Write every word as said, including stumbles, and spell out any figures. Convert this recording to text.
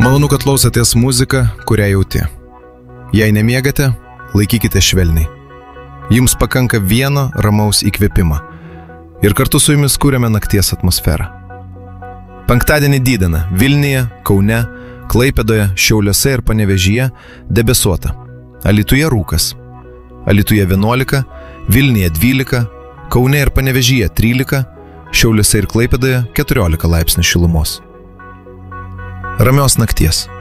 Malonu, kad klausotės muziką, kurią jauti. Jei nemiegate, laikykite švelniai. Jums pakanka vieno ramaus įkvėpimo. Ir kartu su jumis kūrėme nakties atmosferą. Penktadienį dieną Vilniuje, Kaune, Klaipėdoje, Šiauliuose ir Panevėžyje debesuota. Alytuje rūkas. Alytuje vienuolika, Vilniuje dvylika, Kaune ir Panevėžyje trylika, Šiauliuose ir Klaipėdoje keturiolika laipsnių šilumos. Ramios nakties.